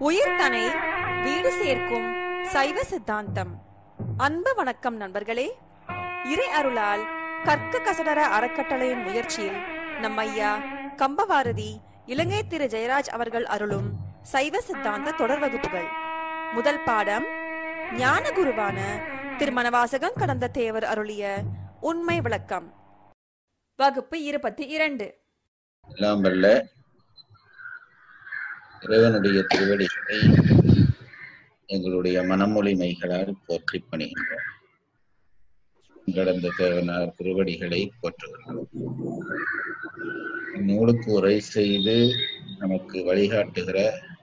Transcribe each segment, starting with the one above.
உயிர்தனை வீடு சேர்க்கும் சைவ சித்தாந்தம். அன்பு வணக்கம் நண்பர்களே. இறை அருளால் கற்க கசடர அறக்கட்டளையின் முயற்சியில் நம் ஐயா கம்பவாரதி இலங்கை திரு ஜெயராஜ் அவர்கள் அருளும் சைவ சித்தாந்த தொடர் வகுப்புகள். முதல் பாடம் ஞான குருவான திருமணவாசகம் கடந்த தேவர் அருளிய உண்மை விளக்கம். வகுப்பு 22. எல்லாம் வல்ல இறைவனுடைய திருவடிகளை எங்களுடைய மனமொழிமைகளால் போற்றி பணிகின்றோம். கடந்த தேவனார் திருவடிகளை போற்றுகின்றோம். நூலுக்கு உரை செய்து நமக்கு வழிகாட்டுகிற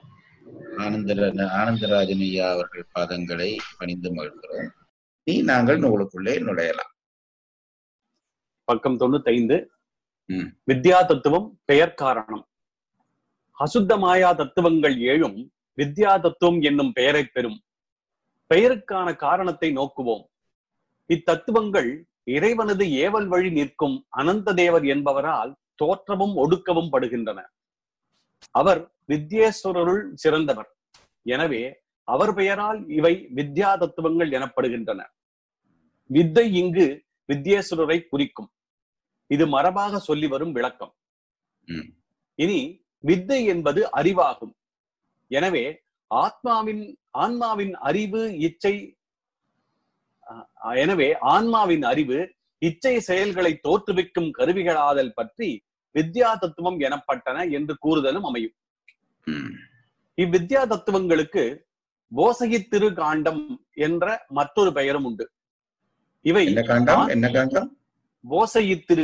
ஆனந்தராஜன் ஐயா அவர்கள் பாதங்களை பணிந்து மகிழ்கிறோம். நாங்கள் நூலுக்குள்ளே நுழையலாம். பக்கம் 95. வித்யா தத்துவம் பெயர் காரணம். அசுத்த மாயா தத்துவங்கள் 7 வித்யா தத்துவம் என்னும் பெயரை பெறும். பெயருக்கான காரணத்தை நோக்குவோம். இத்தத்துவங்கள் இறைவனது ஏவல் வழி நிற்கும் அனந்த தேவர் என்பவரால் தோற்றமும் ஒடுக்கவும் படுகின்றன. அவர் வித்யேஸ்வரருள் சிறந்தவர். எனவே அவர் பெயரால் இவை வித்யா தத்துவங்கள் எனப்படுகின்றன. வித்தை இங்கு வித்யேஸ்வரரை குறிக்கும். இது மரபாக சொல்லி வரும் விளக்கம். இனி வித்தை என்பது அறிவாகும். எனவே ஆன்மாவின் அறிவு இச்சை செயல்களை தோற்றுவிக்கும் கருவிகளாதல் பற்றி வித்யா தத்துவம் எனப்பட்டன என்று கூறுதலும் அமையும். இவ்வித்யா தத்துவங்களுக்கு போசகித்திரு காண்டம் என்ற மற்றொரு பெயரும் உண்டு. இவை போசகித்திரு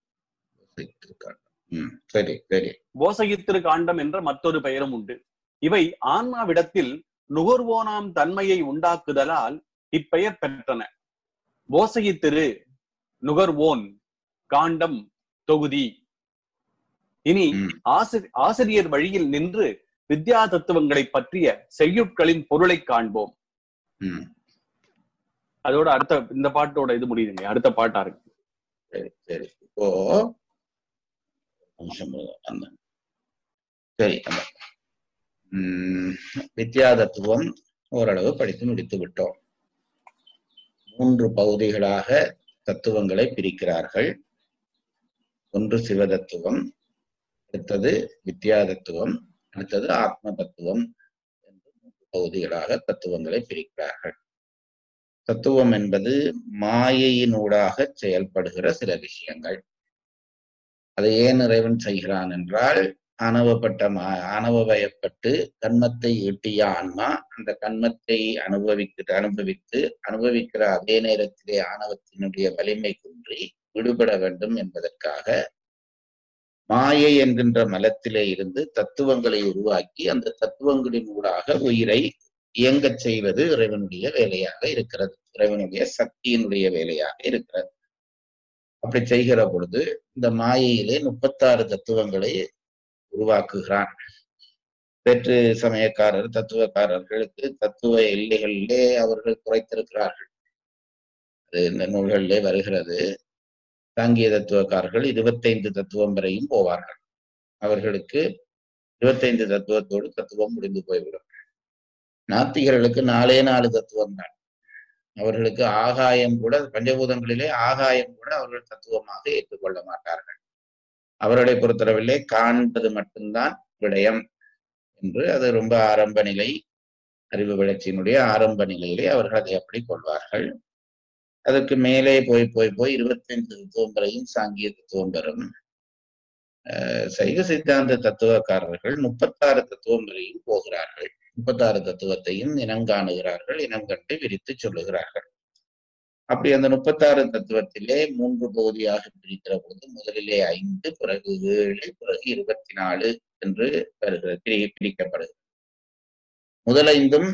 போசகித்திரு காண்டம் என்ற மற்றொரு பெயரும் உண்டு. இவை ஆன்மாவிடத்தில் நுகர்வோனாம் தன்மையை உண்டாக்குதலால் இப்பெயர் பெற்றன. போசகித்திரு நுகர்வோன், காண்டம் தொகுதி. இனி ஆசிரியர் வழியில் நின்று வித்யா தத்துவங்களை பற்றிய செய்யுட்களின் பொருளை காண்போம். அதோட அடுத்த இந்த பாட்டோட இது முடியுதுங்க. அடுத்த பாட்டா இருக்கு. சரி, இப்போ சரி, வித்யா தத்துவம் ஓரளவு படித்து முடித்து விட்டோம். 3 பகுதிகளாக தத்துவங்களை பிரிக்கிறார்கள். ஒன்று சிவ தத்துவம், அடுத்தது வித்யா தத்துவம், அடுத்தது ஆத்ம தத்துவம் என்று 3 பகுதிகளாக தத்துவங்களை பிரிக்கிறார்கள். தத்துவம் என்பது மாயையினூடாக செயல்படுகிற சில விஷயங்கள். அதை ஏன் இறைவன் செய்கிறான் என்றால், ஆணவவயப்பட்டு கண்மத்தை ஈட்டிய ஆன்மா அந்த கண்மத்தை அனுபவிக்கிற அதே நேரத்திலே ஆணவத்தினுடைய வலிமை குன்றி விடுபட வேண்டும் என்பதற்காக மாயை என்கின்ற மலத்திலே இருந்து தத்துவங்களை உருவாக்கி அந்த தத்துவங்களின் ஊடாக உயிரை இயங்கச் செய்வது இறைவனுடைய வேலையாக இருக்கிறது. இறைவனுடைய சக்தியினுடைய வேலையாக இருக்கிறது. அப்படி செய்கிற பொழுது இந்த மாயையிலே 36 தத்துவங்களை உருவாக்குகிறான். வேற்று சமயக்காரர் தத்துவக்காரர்களுக்கு தத்துவ எல்லைகளிலே அவர்கள் குறைத்திருக்கிறார்கள். அது இந்த நூல்களிலே வருகிறது. சாங்கிய தத்துவக்காரர்கள் 25 தத்துவம் வரையும் போவார்கள். அவர்களுக்கு 25 தத்துவத்தோடு தத்துவம் முடிந்து போய்விடும். நாத்திகர்களுக்கு 4 தத்துவம் தான். அவர்களுக்கு ஆகாயம் கூட, பஞ்சபூதங்களிலே ஆகாயம் கூட அவர்கள் தத்துவமாக ஏற்றுக்கொள்ள மாட்டார்கள். அவர்களை பொறுத்தளவிலே காண்பது மட்டும்தான் விடயம் என்று, அது ரொம்ப ஆரம்ப நிலை, அறிவு வளர்ச்சியினுடைய ஆரம்ப நிலையிலே அவர்கள் அதை அப்படி கொள்வார்கள். அதற்கு மேலே போய் 25 தத்துவம் வரையும் சாங்கிய தத்துவம் வரும். சைவ சித்தாந்த தத்துவக்காரர்கள் 36 தத்துவம் வரையும் போகிறார்கள். 36 தத்துவத்தையும் இனம் காணுகிறார்கள். இனம் கண்டு விரித்து சொல்லுகிறார்கள். அப்படி அந்த 36 தத்துவத்திலே 3 பகுதியாக பிரிக்கிற போது முதலிலே 5, பிறகு 7, பிறகு 24 என்று பிரிக்கப்படுகிறது. முதல் 5ம்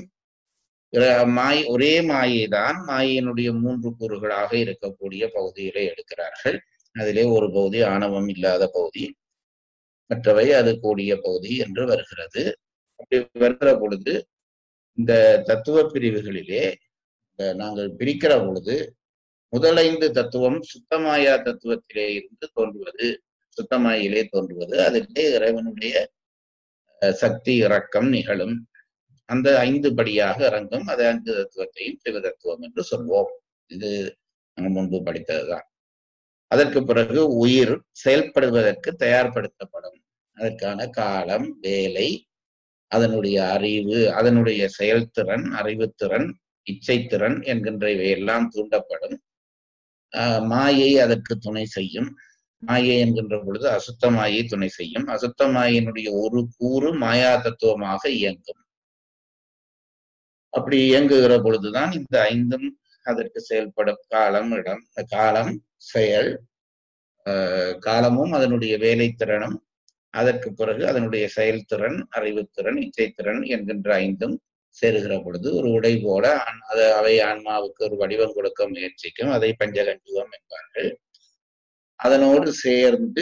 ஒரே மாயைதான். மாயினுடைய 3 கூறுகளாக இருக்கக்கூடிய பகுதிகளை எடுக்கிறார்கள். அதிலே ஒரு பகுதி ஆணவம் இல்லாத பகுதி, மற்றவை அது கூடிய பகுதி என்று வருகிறது. அப்படி வருகிற பொழுது இந்த தத்துவ பிரிவுகளிலே நாங்கள் பிரிக்கிற பொழுது முதல் 5 தத்துவம் சுத்தமாயா தத்துவத்திலே இருந்து தோன்றுவது, சுத்தமாயிலே தோன்றுவது. அதிலே இறைவனுடைய சக்தி இறக்கம் நிகழும். அந்த 5 படியாக இறங்கும். அது 5 தத்துவத்தையும் சிவ தத்துவம் என்று சொல்வோம். இது நாங்கள் முன்பு படித்ததுதான். அதற்கு பிறகு உயிர் செயல்படுவதற்கு தயார்படுத்தப்படும். அதற்கான காலம், வேலை, அதனுடைய அறிவு, அதனுடைய செயல்திறன், அறிவுத்திறன், இச்சைத்திறன் என்கின்றவை எல்லாம் தூண்டப்படும். மாயை அதற்கு துணை செய்யும். மாயை என்கின்ற பொழுது அசுத்த மாயை துணை செய்யும். அசுத்த மாயினுடைய ஒரு கூறு மாயா தத்துவமாக இயங்கும். அப்படி இயங்குகிற பொழுதுதான் இந்த 5ம் அதற்கு செயல்படும். காலம், இடம், காலம், செயல், காலமும் அதனுடைய வேலை திறனும், அதற்கு பிறகு அதனுடைய செயல்திறன், அறிவுத்திறன், இச்சைத்திறன் என்கின்ற 5ம் சேருகிற பொழுது ஒரு உடை போல அவை ஆன்மாவுக்கு ஒரு வடிவம் கொடுக்க முயற்சிக்கும். அதை பஞ்சகஞ்சுகம் என்பார்கள். அதனோடு சேர்ந்து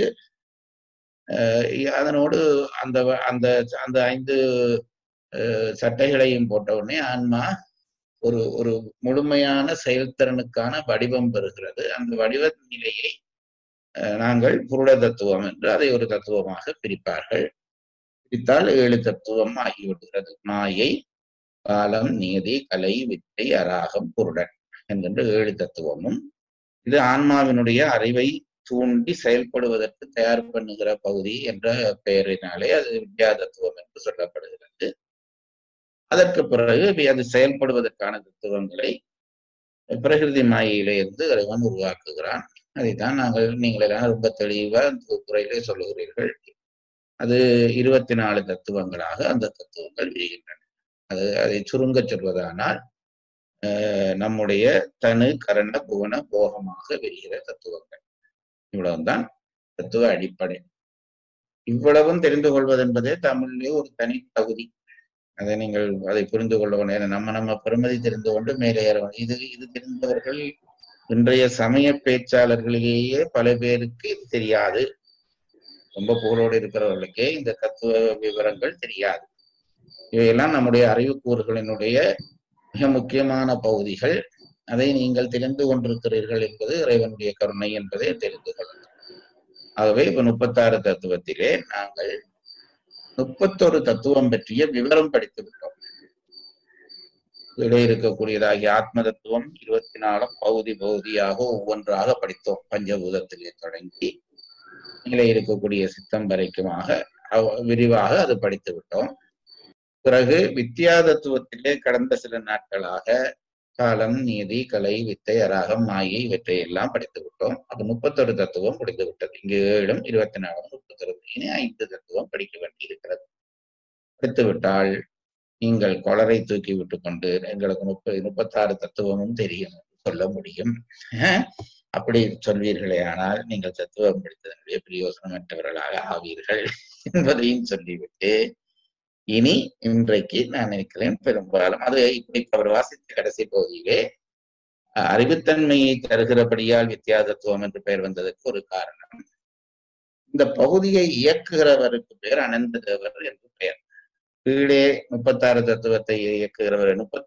அதனோடு அந்த அந்த அந்த 5 சட்டைகளையும் போட்ட உடனே ஆன்மா ஒரு ஒரு முழுமையான செயல்திறனுக்கான வடிவம் பெறுகிறது. அந்த வடிவ நிலையை நாங்கள் புருட தத்துவம் என்று அதை ஒரு தத்துவமாக பிரிப்பார்கள். பிரித்தால் 7 தத்துவம் ஆகிவிடுகிறது. மாயை, காலம், நீதி, கலை, வித்தை, அராகம், புருடன் என்கின்ற 7 தத்துவமும் இது ஆன்மாவினுடைய அறிவை தூண்டி செயல்படுவதற்கு தயார் பண்ணுகிற பகுதி என்ற பெயரினாலே அது வித்யா தத்துவம் என்று சொல்லப்படுகிறது. அதற்கு பிறகு அது செயல்படுவதற்கான தத்துவங்களை பிரகிருதி மாயையிலே இருந்து இறைவன் உருவாக்குகிறான். அதைத்தான் நீங்கள் எல்லாம் ரொம்ப தெளிவா துறையிலே சொல்லுகிறீர்கள். அது 24 தத்துவங்களாக அந்த தத்துவங்கள் விரிகின்றன. அதை சுருங்க சொல்வதானால் நம்முடைய தனு, கரண, புவன, போகமாக விரிகிற தத்துவங்கள். இவ்வளவுதான் தத்துவ அடிப்படை. இவ்வளவும் தெரிந்து கொள்வது என்பதே தமிழிலே ஒரு தனி தகுதி. அதை புரிந்து கொள்ள வேண்டும். நம்ம பெருமதி தெரிந்து கொண்டு மேலே ஏற இது தெரிந்தவர்கள் இன்றைய சமய பேச்சாளர்களிலேயே பல பேருக்கு இது தெரியாது. ரொம்ப புகழோடு இருக்கிறவர்களுக்கே இந்த தத்துவ விவரங்கள் தெரியாது. இவையெல்லாம் நம்முடைய அறிவுக்கூறுகளினுடைய மிக முக்கியமான பகுதிகள். அதை நீங்கள் தெரிந்து கொண்டிருக்கிறீர்கள் என்பது இறைவனுடைய கருணை என்பதை தெரிந்து கொள்ளலாம். ஆகவே இப்ப 36 தத்துவத்திலே நாங்கள் 31 தத்துவம் பற்றிய விவரம் படித்து விட்டோம். இடையே இருக்கக்கூடியதாகிய ஆத்ம தத்துவம் 24 பகுதியாக ஒவ்வொன்றாக படித்தோம். பஞ்சபூதத்திலே தொடங்கி மேலே இருக்கக்கூடிய சித்தம் வரைக்குமாக விரிவாக அது படித்து விட்டோம். பிறகு வித்யா தத்துவத்திலே கடந்த சில நாட்களாக காலம், நீதி, கலை, வித்தை, அராகம், மாயை இவற்றை எல்லாம் படித்து விட்டோம். அப்ப 31 தத்துவம் முடிந்து விட்டது. இங்கு 7, 24, 32 இனி 5 தத்துவம் படிக்க வேண்டி இருக்கிறது. படித்து விட்டால் நீங்கள் கொளரை தூக்கி விட்டு கொண்டு எங்களுக்கு 36 தத்துவமும் தெரியும் சொல்ல முடியும். அப்படி சொல்வீர்களே ஆனால் நீங்கள் தத்துவம் படித்ததனுடைய பிரயோசனமற்றவர்களாக ஆவீர்கள் என்பதையும் சொல்லிவிட்டு இனி இன்றைக்கு நான் நினைக்கிறேன் பெரும்பாலும் அது இப்படி அவர் வாசித்த கடைசி பகுதியிலே அறிவுத்தன்மையை தருகிறபடியால் வித்யா தத்துவம் என்று பெயர் வந்ததற்கு ஒரு காரணம். இந்த பகுதியை இயக்குகிறவருக்கு பெயர் அனந்த தேவர் என்று பெயர். கீழே 36 தத்துவத்தை இயக்குகிறவர்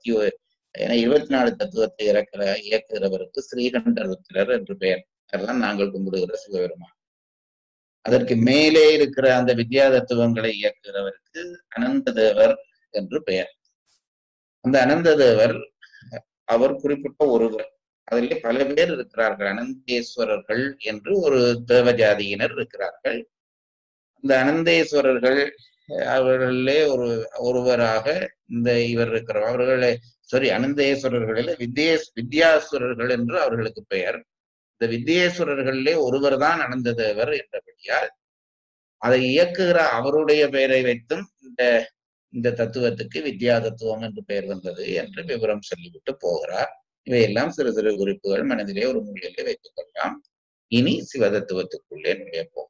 24 தத்துவத்தை இயக்குகிறவருக்கு ஸ்ரீகண்டருத்திரர் என்று பெயர். அதெல்லாம் நாங்கள் கும்பிடுகிற சிவபெருமான். அதற்கு மேலே இருக்கிற அந்த வித்யா தத்துவங்களை இயக்குகிறவருக்கு அனந்த தேவர் என்று பெயர். அந்த அனந்த தேவர் அவர் குறிப்பிட்ட ஒருவர். அதிலே பல பேர் இருக்கிறார்கள். அனந்தேஸ்வரர்கள் என்று ஒரு தேவஜாதியினர் இருக்கிறார்கள். அந்த அனந்தேஸ்வரர்கள் அவர்களே ஒருவராக இவர் இருக்கிறார். அவர்களே அனந்தேஸ்வரர்களில் வித்யாசுரர்கள் என்று அவர்களுக்கு பெயர். இந்த வித்யேஸ்வரர்களிலே ஒருவர் தான் அனந்த தேவர் என்றபடியால் அதை இயக்குகிற அவருடைய பெயரை வைத்தும் இந்த தத்துவத்துக்கு வித்யா தத்துவம் என்று பெயர் வந்தது என்று விவரம் சொல்லிவிட்டு போகிறார். இவையெல்லாம் சிறு சிறு குறிப்புகள் மனதிலே ஒரு மூலையிலே வைத்துக் கொள்ளலாம். இனி சிவதத்துவத்துக்குள்ளே நுழைப்போம்.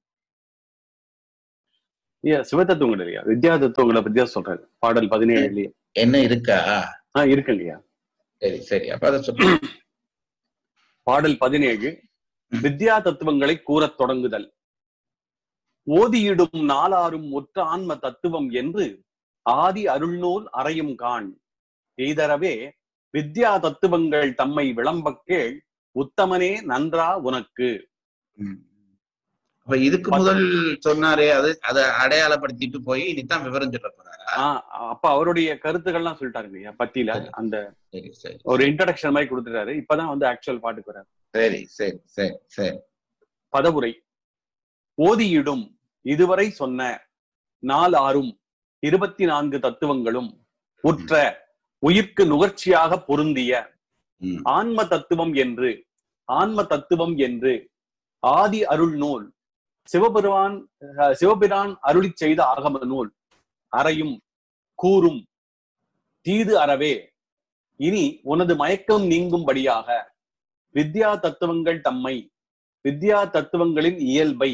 சிவதத்துவங்கள் இல்லையா, வித்யா தத்துவங்களை பத்தியா சொல்றாரு பாடல் 17 என்ன இருக்கா? இருக்கு இல்லையா? சரி அப்ப அதை சொல்ல. பாடல் 17 வித்யா தத்துவங்களை கூறத் தொடங்குதல். ஓதியிடும் நாளாரும் ஒற்ற ஆன்ம தத்துவம் என்று ஆதி அருள்நூல் அறையும் காண் எய்தரவே வித்யா தத்துவங்கள் தம்மை விளம்பக் கேள் உத்தமனே நன்றா உனக்கு. அப்ப இதுக்கு முதல் சொன்னாரே அதை அடையாளப்படுத்திட்டு போய் இனிதான் விவரம் சொல்ல போறாரா? அப்ப அவருடைய கருத்துக்கள்லாம் சொல்லிட்டாருங்க பத்தியில அந்த சரி சரி ஒரு இன்ட்ரடக்ஷன் மாதிரி கொடுத்துட்டாரு. இப்பதான் வந்து ஆக்சுவல் பாட்டுக்கு வராரு. சரி சரி சரி சரி. பதவுரை. ஓதியிடும் இதுவரை சொன்ன 4 24 தத்துவங்களும் உற்ற உயிர்க்கு நுகர்ச்சியாக பொருந்திய ஆன்ம தத்துவம் என்று ஆதி அருள் நூல் சிவபிரான் அருளி செய்த ஆகம நூல் அறையும் கூறும் தீது அறவே. இனி உனது மயக்கம் நீங்கும்படியாக வித்யா தத்துவங்கள் தம்மை, வித்யா தத்துவங்களின் இயல்பை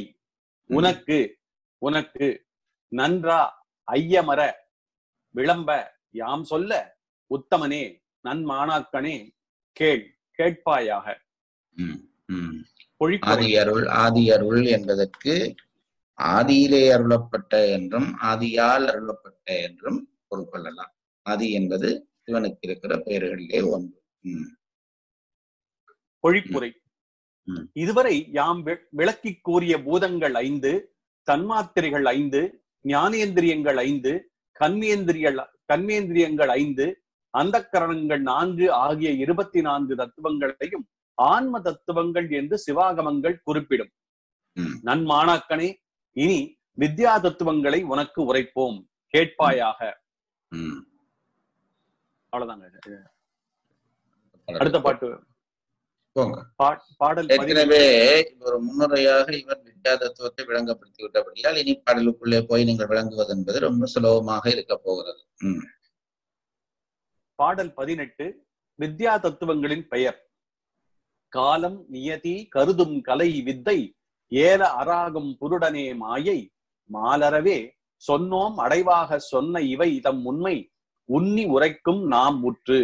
உனக்கு நன்றா ஐயமர விளம்ப யாம் சொல்ல உத்தமனே நன்மாணாக்கனே கேட்பாயாக. ஆதி அருள் என்பதற்கு ஆதியிலே அருளப்பட்ட என்றும் ஆதியால் அருளப்பட்ட என்றும் பொருள் கொள்ளலாம். ஆதி என்பது சிவனுக்கு இருக்கிற பெயர்களிலே ஒன்று. பொழிப்புரை. இதுவரை யாம் விளக்கி கூறிய பூதங்கள் 5, தன்மாத்திரைகள் 5, ஞானேந்திரியங்கள் 5, கர்மேந்திரியங்கள் 5, அந்தக்கரணங்கள் 4 ஆகிய 24 தத்துவங்களையும் ஆன்ம தத்துவங்கள் என்று சிவாகமங்கள் குறிப்பிடும். நன்மாணாக்கனே, இனி வித்யா தத்துவங்களை உனக்கு உரைப்போம், கேட்பாயாக. அவ்வளவுதாங்க. அடுத்த பாட்டு பாடல். ஏற்கனவே ஒரு முன்னுரையாக இவர் வித்யா தத்துவத்தை விளங்கப்படுத்தி விட்டபடியால் இனி பாடலுக்குள்ளே போய் நீங்கள் விளங்குவது என்பது ரொம்ப சுலபமாக இருக்க போகிறது. பாடல் 18. வித்யா தத்துவங்களின் பெயர். காலம் நியதி கருதும் கலை வித்தை ஏல அராகும் புருடனே மாயை மாலறவே சொன்னோம் அடைவாக சொன்ன இவை தம் உண்மை உன்னி உரைக்கும் நாம் முற்று.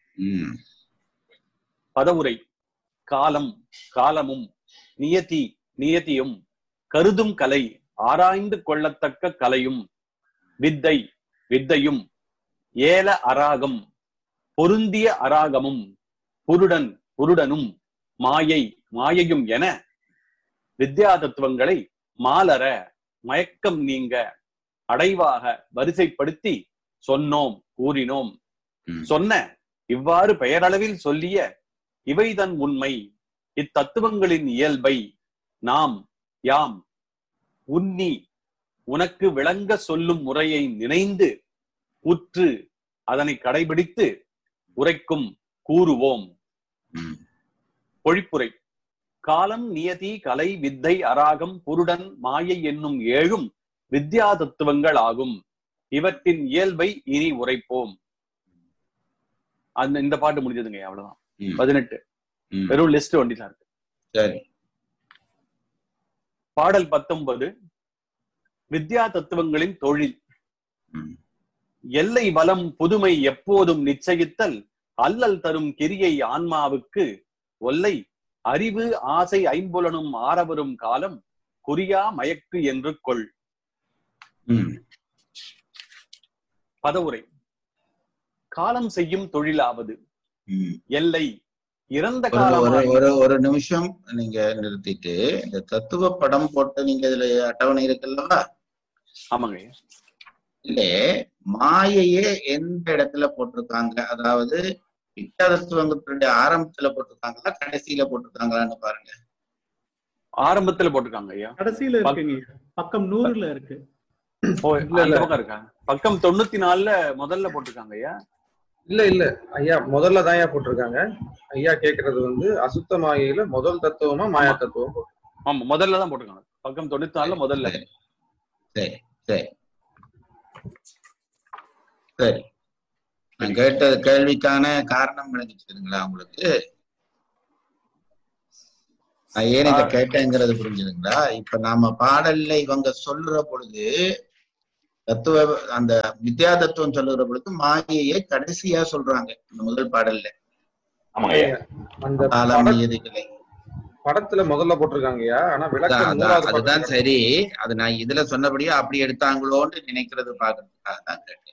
பதவுரை. காலமும் நியதியும் கருதும் கலை ஆராய்ந்து கொள்ளத்தக்க கலையும் வித்தையும் ஏல அராகம் பொருந்திய அராகமும் புருடனும் மாயையும் என வித்யா தத்துவங்களை மாலற மயக்கம் நீங்க அடைவாக வரிசைப்படுத்தி கூறினோம். சொன்ன இவ்வாறு பெயரளவில் சொல்லிய இவைதன் உண்மை இத்தத்துவங்களின் இயல்பை யாம் உனக்கு விளங்க சொல்லும் முறையை நினைந்து உற்று அதனை கடைபிடித்து உரைக்கும் கூறுவோம். பொழிப்புரை. காலம் நியதி கலை வித்தை அராகம் புருடன் மாயை என்னும் 7 வித்யா தத்துவங்கள் ஆகும். இவற்றின் இயல்பை இனி உரைப்போம். இந்த பாட்டு முடிஞ்சதுங்க. அவ்வளவுதான். 18 வெறும் லிஸ்ட் ஒண்டிதான் இருக்கு. பாடல் 19. வித்யா தத்துவங்களின் தொழில். எல்லை வலம் புதுமை எப்போதும் நிச்சயித்தல் அல்லல் தரும் கிரியை ஆன்மாவுக்கு ஒல்லை அறிவு ஆசை ஐம்புலனும் ஆரவரும் காலம் குறியா மயக்கு என்று கொள். பதவுரை. காலம் செய்யும் தொழிலாவது எல்லை இறந்த காலம். ஒரு நிமிஷம் நீங்க நிறுத்திட்டு இந்த தத்துவ படம் போட்டு நீங்க இதுல அட்டவணை இருக்குல்லவா? ஆமாங்க. இல்ல மாயையே எந்த இடத்துல போட்டிருக்காங்க? அதாவது வித்யா தத்துவங்களுடைய ஆரம்பத்துல போட்டிருக்காங்களா கடைசியில போட்டிருக்காங்களான்னு பாருங்க. ஆரம்பத்துல போட்டிருக்காங்க ஐயா. கடைசியில இருக்குங்க. பக்கம் 100ல இருக்கு. இருக்கா? பக்கம் 94ல முதல்ல போட்டிருக்காங்க ஐயா. இல்ல ஐயா, முதல்ல தான் ஐயா போட்டிருக்காங்க. ஐயா கேக்குறது வந்து அசுத்த மாயையில முதல் தத்துவமா மாயா தத்துவம்? ஆமா, முதல்ல தான் போட்டிருக்காங்க. பக்கம் 94ல முதல்ல. சரி சரி சரி. நான் கேட்ட கேள்விக்கான காரணம் விளங்கிச்சுங்களா உங்களுக்கு? நான் ஏன் இதை கேட்டேங்கிறது புரிஞ்சுதுங்களா? இப்ப நாம பாடல்ல இவங்க சொல்ற பொழுது தத்துவ அந்த வித்யா தத்துவம் சொல்லுகிற பொழுது மாயையை கடைசியா சொல்றாங்க இந்த முதல் பாடல்ல. படத்துல முதல்ல போட்டிருக்காங்கயா. ஆனா அதுதான் சரி. அது நான் இதுல சொன்னபடியா அப்படி எடுத்தாங்களோன்னு நினைக்கிறது பாக்குறதுக்காக தான் கேட்டேன்.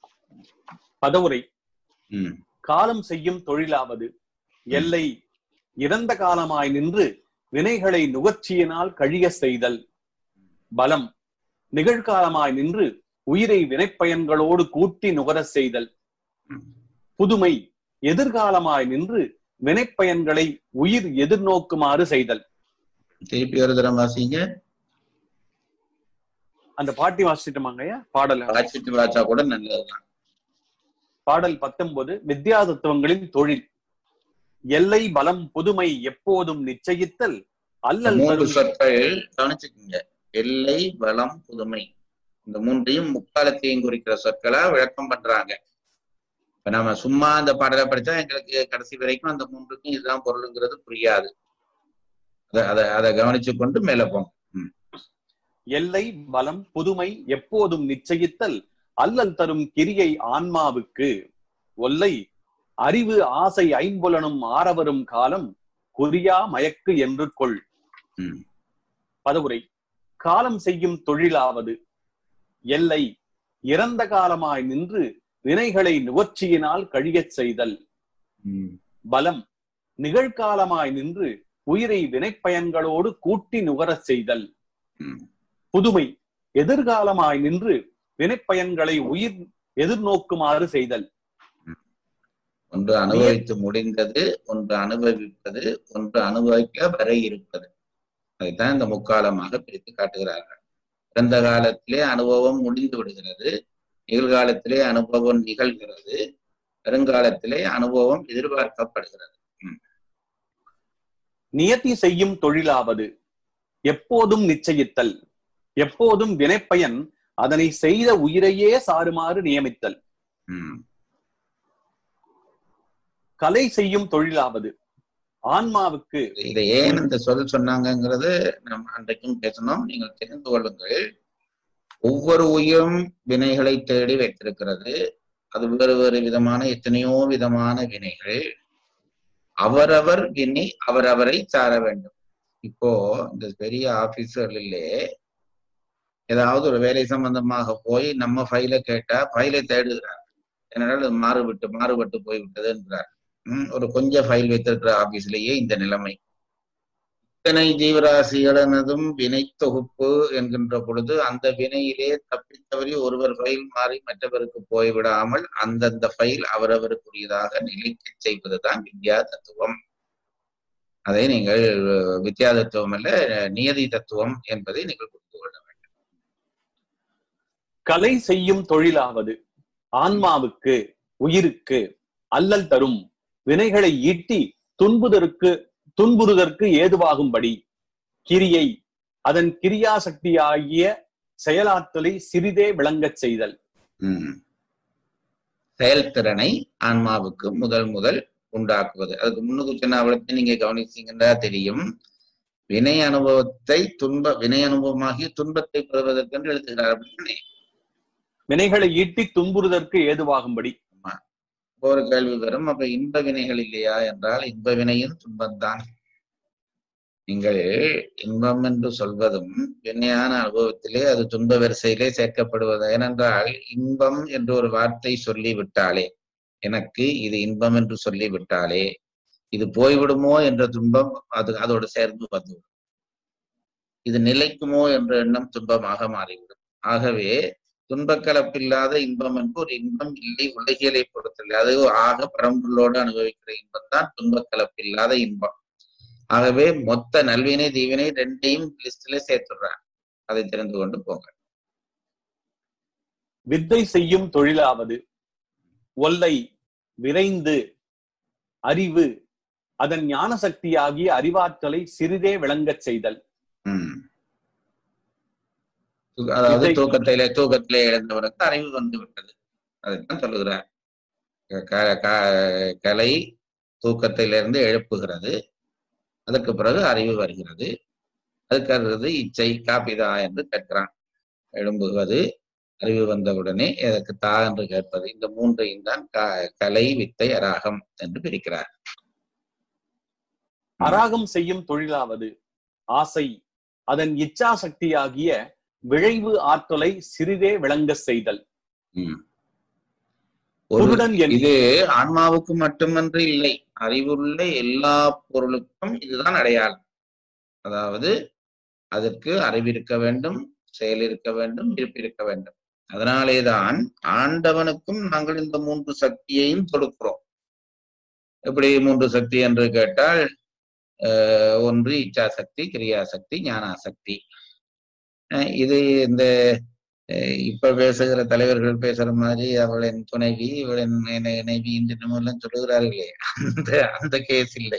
பதவுரை. காலம் செய்யும் தொழிலாவது எல்லை இறந்த காலமாய் நின்று வினைகளை நுகர்ச்சியினால் கழிய செய்தல். பலம் நிகழ்காலமாய் நின்று உயிரை வினைப்பயன்களோடு கூட்டி நுகர செய்தல். புதுமை எதிர்காலமாய் நின்று வினைப்பயன்களை உயிர் எதிர்நோக்குமாறு செய்தல். திருப்பி ஒரு தரம் வாசிங்க. அந்த பாட்டி வாசிட்டோமாங்கய்யா? பாடல் வாசிட்டு வாச்சா கூட நல்லதுதான். பாடல் 19 வித்யா தத்துவங்களின் தொழில். எல்லை பலம் புதுமை எப்போதும் நிச்சயித்தல் அல்லல். 3 சொற்கள் கவனிச்சுக்குங்க. எல்லை பலம் புதுமை, இந்த 3ஐயும் முக்காலத்தையும் குறிக்கிற சொற்களா விளக்கம் பண்றாங்க. இப்ப நம்ம சும்மா அந்த பாடலை படிச்சா எங்களுக்கு கடைசி வரைக்கும் அந்த 3க்கும் இதுதான் பொருளுங்கிறது புரியாது. அதை கவனிச்சு கொண்டு மேல போங்க. எல்லை பலம் புதுமை எப்போதும் நிச்சயித்தல் அல்லல் தரும் கிரியை ஆன்மாவுக்கு. ஒல்லை அறிவு ஆசை ஐம்புலனும் ஆரவரும் காலம் குறியா மயக்கு என்று கொள். பதவுரை. காலம் செய்யும் தொழிலாவது. எல்லை இறந்த காலமாய் நின்று வினைகளை நுகர்ச்சியினால் கழியச் செய்தல். பலம் நிகழ்காலமாய் நின்று உயிரை வினைப்பயன்களோடு கூட்டி நுகரச் செய்தல். புதுமை எதிர்காலமாய் நின்று வினைப்பயன்களை உயிர் எதிர்நோக்குமாறு செய்தல். ஒன்று அனுபவித்து முடிந்தது, ஒன்று அனுபவிப்பது, ஒன்று அனுபவிக்க வர இருப்பது. அதைத்தான் இந்த முக்காலமாக பிரித்து காட்டுகிறார்கள். இறந்த காலத்திலே அனுபவம் முடிந்து விடுகிறது, நிகழ்காலத்திலே அனுபவம் நிகழ்கிறது, வருங்காலத்திலே அனுபவம் எதிர்பார்க்கப்படுகிறது. நியதி செய்யும் தொழிலாவது. எப்போதும் நிச்சயித்தல். எப்போதும் வினைப்பயன் அதனை செய்த உயிரையே சாருமாறு நியமித்தல். கலை செய்யும் தொழிலாவது. ஆன்மாவுக்கு. இதை ஏன் இந்த சொல் சொன்னாங்கிறது நம்ம அன்றைக்கும் பேசணும். நீங்கள் தெரிந்து கொள்ளுங்கள். ஒவ்வொரு உயிரும் வினைகளை தேடி வைத்திருக்கிறது. அது வேறு வேறு விதமான எத்தனையோ விதமான வினைகள். அவரவர் வினை அவரவரை சார வேண்டும். இப்போ இந்த பெரிய ஆபீசர்களிலே ஏதாவது ஒரு வேலை சம்பந்தமாக போய் நம்ம ஃபைலை கேட்டா ஃபைலை தேடுகிறார். ஏனென்றால் மாறுபட்டு போய்விட்டது என்கிறார். ஒரு கொஞ்சம் ஃபைல் வைத்திருக்கிற ஆபீஸ்லேயே இந்த நிலைமை. இத்தனை ஜீவராசிகளனதும் வினை தொகுப்பு என்கின்ற பொழுது அந்த வினையிலே தப்பித்தவறி ஒருவர் ஃபைல் மாறி மற்றவருக்கு போய்விடாமல் அந்தந்த ஃபைல் அவரவருக்குரியதாக நிலைக்க செய்வதுதான் வித்யா தத்துவம். அதை நீங்கள் வித்யா தத்துவம் அல்ல, நியதி தத்துவம் என்பதை நீங்கள் புரிந்து கொள்ள வேண்டும். கலை செய்யும் தொழிலாவது. ஆன்மாவுக்கு உயிருக்கு அல்லல் தரும் வினைகளை ஈட்டி துன்புறுதற்கு ஏதுவாகும்படி கிரியை அதன் கிரியாசக்தியாகிய செயலாற்றலை சிறிதே விளங்கச் செய்தல். செயல்திறனை ஆன்மாவுக்கு முதல் உண்டாக்குவது. அதுக்கு முன்னுக்கு சொன்ன அவளத்தை நீங்க கவனிச்சீங்கன்னா தெரியும். வினை அனுபவத்தை வினை அனுபவமாகி துன்பத்தை பெறுவதற்கு எழுதுகிறார். அப்படின்னு வினைகளை ஈட்டி துன்புறுதற்கு ஏதுவாகும்படி. ஒரு கேள்வி வரும், அப்ப இன்ப வினைகள் இல்லையா என்றால் இன்ப வினையும் துன்பம்தான். நீங்கள் இன்பம் என்று சொல்வதும் வினையான அனுபவத்திலே அது துன்ப வரிசையிலே சேர்க்கப்படுவது. ஏனென்றால் இன்பம் என்று ஒரு வார்த்தை சொல்லிவிட்டாலே, எனக்கு இது இன்பம் என்று சொல்லிவிட்டாலே இது போய்விடுமோ என்ற துன்பம் அதோடு சேர்ந்து வந்துவிடும். இது நிலைக்குமோ என்ற எண்ணம் துன்பமாக மாறிவிடும். ஆகவே துன்பக்கலப்பில்லாத இன்பம் என்று ஒரு இன்பம் இல்லை உலகியலை பொறுத்தலை. அது ஆக பரம்பொருளோடு அனுபவிக்கிற இன்பம் தான் துன்பக்கலப்பில்லாத இன்பம். ஆகவே மொத்த நல்வினை தீவினை ரெண்டையும் லிஸ்ட்ல சேர்த்துடுறாங்க. அதை தெரிந்து கொண்டு போங்க. வித்தை செய்யும் தொழிலாவது. ஒல்லை விரைந்து அறிவு அதன் ஞான சக்தியாகிய அறிவாற்றலை சிறிதே விளங்கச் செய்தல். அதாவது தூக்கத்திலே இழந்தவனுக்கு அறிவு வந்து விட்டது. அதைத்தான் சொல்லுகிறார். கலை தூக்கத்திலிருந்து எழுப்புகிறது, அதுக்கு பிறகு அறிவு வருகிறது, அதுக்கு அடுத்தது இச்சை காப்பிதா என்று கேட்கிறான். எழும்புவது, அறிவு வந்தவுடனே எதற்கு தா என்று கேட்பது. இந்த மூன்றையும் தான் கலை வித்தை அராகம் என்று பிரிக்கிறார். அராகம் செய்யும் தொழிலாவது. ஆசை அதன் இச்சா சக்தியாகிய விளைவு ஆற்றலை சிறிதே விளங்க செய்தல். இது ஆன்மாவுக்கு மட்டுமன்று இல்லை, அறிவுள்ள எல்லா பொருளுக்கும் இதுதான் அடையாளம். அதாவது அதற்கு அறிவிருக்க வேண்டும், செயல் இருக்க வேண்டும், இருப்பிருக்க வேண்டும். அதனாலேதான் ஆண்டவனுக்கும் நாங்கள் இந்த 3 சக்தியையும் கொடுக்கிறோம். எப்படி 3 சக்தி என்று கேட்டால், ஒன்று இச்சாசக்தி, கிரியாசக்தி, ஞானாசக்தி. இது இந்த இப்ப பேசுகிற தலைவர்கள் பேசுற மாதிரி அவளின் துணைவி, இவளின் இணைவி என்று எல்லாம் சொல்லுகிறார்களே, அந்த கேஸ் இல்லை.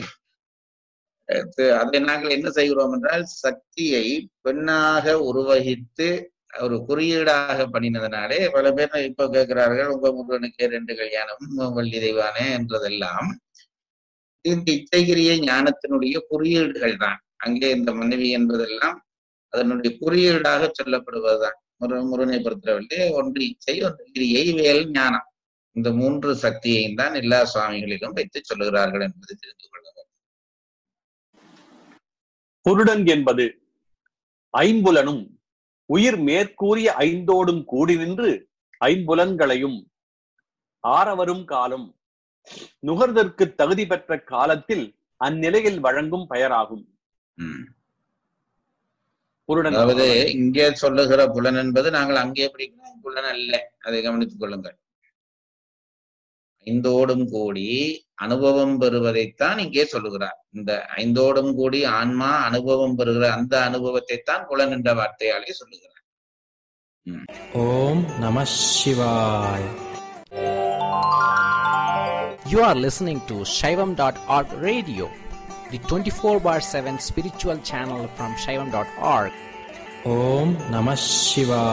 அதை நாங்கள் என்ன செய்கிறோம் என்றால், சக்தியை பெண்ணாக உருவகித்து ஒரு குறியீடாக பண்ணினதனாலே பல பேர் இப்ப கேட்கிறார்கள், உங்க முருகனுக்கே 2 கல்யாணம், வள்ளி தெய்வானே என்றதெல்லாம் இந்த இச்சைகிரிய ஞானத்தினுடைய குறியீடுகள் தான். அங்கே இந்த மனைவி என்பதெல்லாம் அதனுடைய குறியீடாக சொல்லப்படுவதுதான். முருகனை பொறுத்தவரை ஒன்று இச்சை, ஒன்று கிரியை, வேல், ஞானம். இந்த 3 சக்தியையும் தான் எல்லா சுவாமிகளிலும் வைத்து சொல்லுகிறார்கள் என்பது தெரிந்து கொள்ள வேண்டும். புருடன் என்பது ஐம்புலனும் உயிர் மேற்கூறிய 5ஓடும் கூடி நின்று ஐம்புலன்களையும் ஆரவரும் காலம் நுகர்தற்கு தகுதி பெற்ற காலத்தில் அந்நிலையில் வழங்கும் பெயராகும். புருடன் அதாவது இங்கே சொல்லுகிற புலன் என்பது நாங்கள் அங்கே பிடிக்கிறோம் புலன் அல்ல, அதை கவனித்துக் கொள்ளுங்கள். 5ஓடும் கூடி அனுபவம் பெறுவதைத்தான் இங்கே சொல்லுகிறார். இந்த 5ஓடும் கூடி ஆன்மா அனுபவம் பெறுகிற அந்த அனுபவத்தை தான் புலன் என்ற வார்த்தையாலே சொல்லுகிறார். ஓம் நம சிவாய. You are listening to Shaivam.org radio, the 24/7 spiritual channel from Shaivam.org. Om Namah Shivaya.